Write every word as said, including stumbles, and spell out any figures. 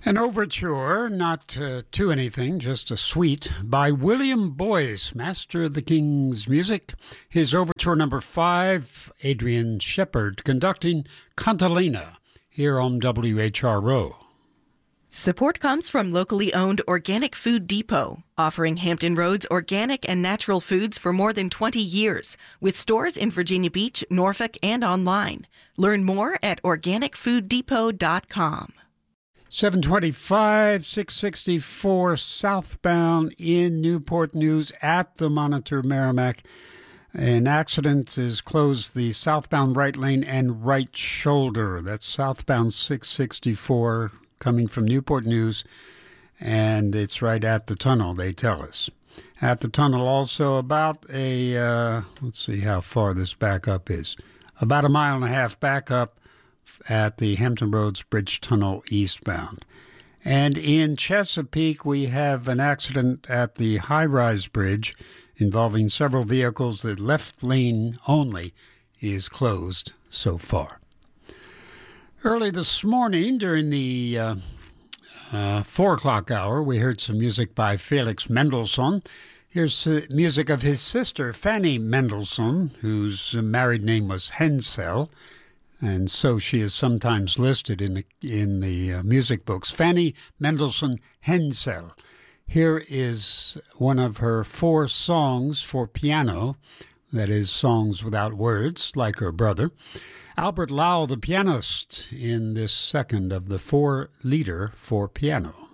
An overture, not uh, to anything, just a suite, by William Boyce, master of the King's music. His overture number five, Adrian Shepard, conducting Cantilena, here on W H R O. Support comes from locally owned Organic Food Depot, offering Hampton Roads organic and natural foods for more than twenty years, with stores in Virginia Beach, Norfolk, and online. Learn more at organic food depot dot com. seven twenty-five, six sixty-four southbound in Newport News at the Monitor Merrimack. An accident has closed the southbound right lane and right shoulder. That's southbound six sixty-four coming from Newport News, and it's right at the tunnel, they tell us. At the tunnel also about a, uh, let's see how far this backup is, about a mile and a half backup at the Hampton Roads Bridge Tunnel eastbound. And in Chesapeake, we have an accident at the high-rise bridge involving several vehicles. The left lane only is closed so far. Early this morning, during the uh, uh, four o'clock hour, we heard some music by Felix Mendelssohn. Here's uh, music of his sister, Fanny Mendelssohn, whose married name was Hensel, and so she is sometimes listed in the in the uh, music books. Fanny Mendelssohn Hensel. Here is one of her four songs for piano, that is, songs without words, like her brother. Albert Lau, the pianist, in this second of the four lieder for piano.